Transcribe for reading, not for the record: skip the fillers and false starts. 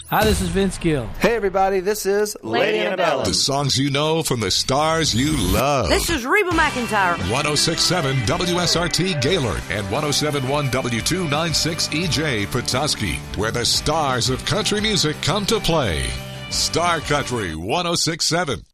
Hi, this is Vince Gill. Hey, everybody, this is Lady Annabella. The songs you know from the stars you love. This is Reba McEntire. 106.7 WSRT Gaylord and 107.1 W296 EJ Petoskey, where the stars of country music come to play. Star Country 106.7.